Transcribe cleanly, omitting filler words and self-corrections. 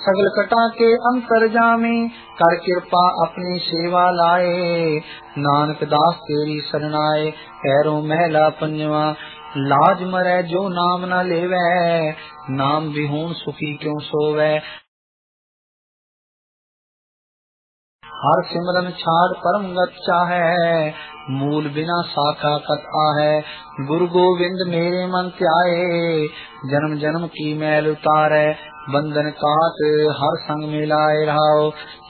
सगल कटा के अंतर जामी, कर कृपा अपनी सेवा लाए। नानक दास तेरी शरणाए, पैरों महला पंजवा। लाज मरै जो नाम न लेवै, नाम विहून सुखी क्यों सोवै। हर सिमरन छाड़ परम गत चाहै, मूल बिना शाखा कत आहै। गुरु गोविंद मेरे मन त्याए, जन्म जन्म की मैल उतारै। बंधन काट हर संग मिलाए रहाओ,